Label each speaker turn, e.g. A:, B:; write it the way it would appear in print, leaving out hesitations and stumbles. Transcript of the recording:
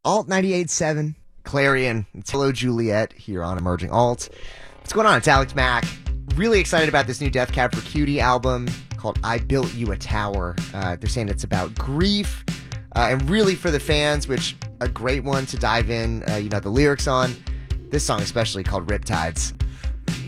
A: Alt 98.7, Clarion. It's Hello Juliet here on Emerging Alt. What's going on? It's Alex Mack. Really excited about this new Death Cab for Cutie album called I Built You a Tower. They're saying it's about grief and really for the fans, which a great one to dive in, the lyrics on. This song especially called Riptides.